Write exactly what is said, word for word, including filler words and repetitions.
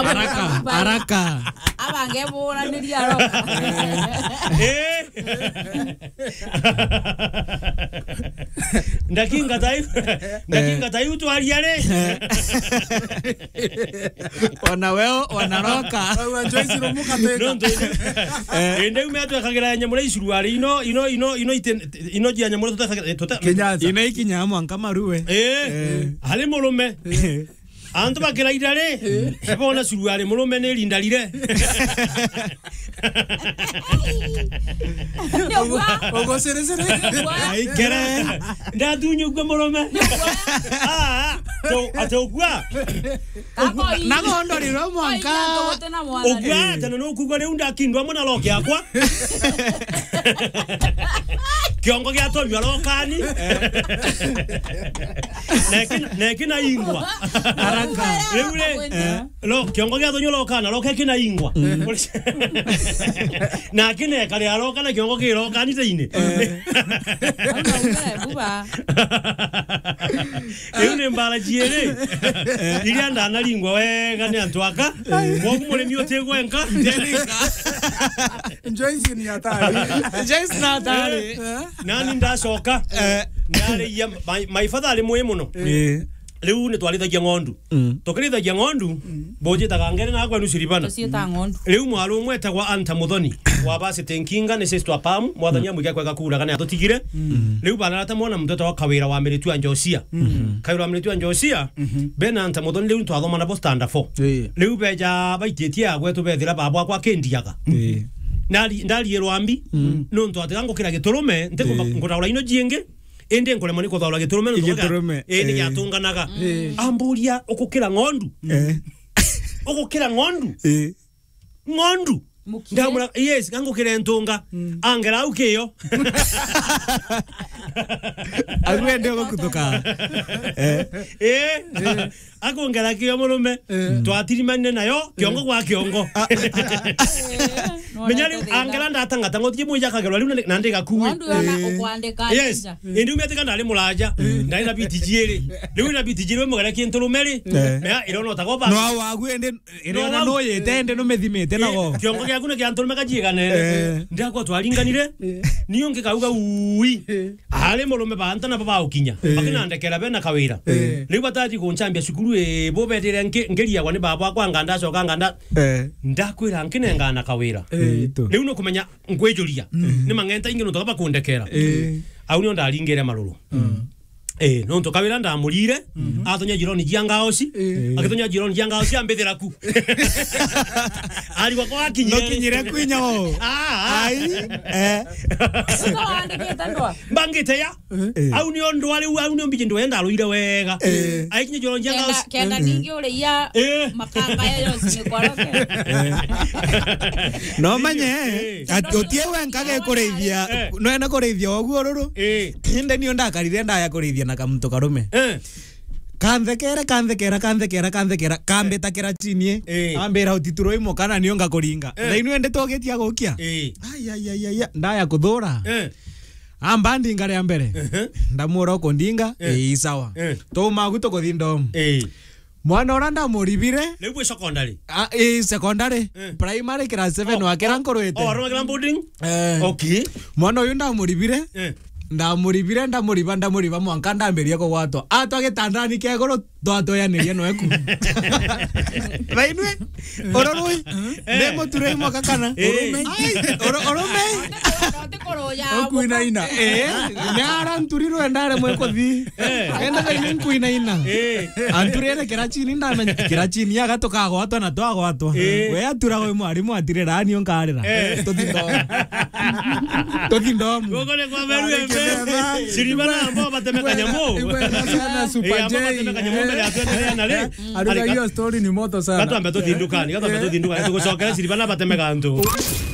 Haraka, haraka. Abangebura niliaro. Eh. Ndakinga tayo. Ndakinga tayo tu aliare. Wana weo wanaroka. Joyce romuka tena. Ende umeatwa kagera nyamura isuruari ino ino ino ino ino jya nyamura tota Kenyaza. Ina ikinyamo nkamaruwe. Eh. Ale mulume. Antu bakira idare. Ebona suruari mulume ne lindalire. Ogo sere sere. Ai kere. Ndadunyu kwa mulume. Ah, to atogwa. Nago ndori ro mwanka. Ogwa tana no kugwa reunda kindwa mona loke akwa. Kiongo gya to yalo kani. Nekina nekina ingwa. Haraka. Leule. Lo kiongo gya to yalo kana lo kekina ingwa. Na kine kale yalo kana kiongo gero kani teine. Buba. Eune mbala jiere. Ilianda analingwa wega ni antwaka. Wogu mole miote gwenka. Joyce ni hatari. Joyce na hatari. Nani ndacoka. Nare ya my father ali muhimu no. Eh. Leo ne twalithagia ngondu. Tukirithagia ngondu, boje takangere na kwa nusiribana. Tusieta ngondu. Leo mwalo mweta kwa Anta Muthoni. Wa base tenkinga ne sestwa pam, mwathania mwika kwa kakura kana atutigire. Leo bana ata mwana mtoto wa Kawira wa Meritu Anjosia. Kawira wa Meritu Anjosia, bena Anta Muthoni leo twathoma na bo stand four. Leo beja baitetia gwetu bethira baba kwa kendiaga. Eh. Nali ndali yerwambi, no ntwa tegango kira giturume, nteko ngora ino jienge. Ende nkole mani ko thawla giturume no giturume ene gyatunganaga amburia okukira ngondu eh okukira ngondu eh ngondu ndamura yes ngangukira ntunga angera ukeyo agwende okutuka eh eh akongera kiyo murume twatirimane nayo kiongo kwa kiongo menyali angela ndatanga tango tije muja kagerwa limu nande gakuwe ndu yana okwandika yes indi umetika ndale mulaja ndaina bitijire limu na bitijire mugara kinturumeri ya irono tagoba no awagwende irona no yetende no methimete nago kiongo gya kuno gya nturume kajigane ndako twalinganire niyo ngikauga ui ale murume banta na baba ukinya bakina ndekera bena Kawira limu batati kunchambia shukuru e bobetire ngeria kwa ni baba kwa nganda so nganda ndakwira nkinenga na Kawira leo no kumenya ngwejuria ni mangenta ingino to bakundekera au ni ndalingere maruru eh no to Kawira ndamurire atonya jironi giangaosi akitonya jironi giangaosi ambethera ku ali kwa kwa kinye no kinyire kwinyo ah ai eh so andiketa ndo bangite ya au ni ndo ali au ni mbije ndo enda aluire wega ai kinye jironi giangaosi kenda ningi ule ya makanga yayo sinikoroke no manye atotie wenka ge kureithia no ena kureithia oguo ruru eh inde ni ndakarire ndaya kureithia na kamuntu karume eh kanthekera kanthekera kanthekera kanthekera kambeta kera chinie ambera utituro imo kana niyo ngakuringa na inu ende togetia gukia eh ai ai ai ai ndaya kuthura eh amba ndinga ya mbere ndamura uko ndinga eh isawa to maguto ko thindom eh mwana oranda muribire lewe secondary ah eh secondary primary class seven wakera nkorwete oh roma boarding eh okay mwana uyu ndamuribire eh ndamuribire ndamuriba ndamuriba mwanka ndamberia ko gwato atwage tandani kegoro twatoyanirie no eku bainwe ororoi demo turei mwaka kana orome orome okuina ina eh nyara nturiro ndare mweko thi enda kaine kuina ina eh anturere kirachini ndamenya kirachini yaga tukagwatwa na twagwatwa we atura we mwari mwatire rani onkarira tothindo tothindo gogone kwa meru siribana ambao batemeka nyambo na super j aruga hiyo story ni moto sana katu ambato tindukani katu ambato tindukani tuko sokera siribana batemeka ntu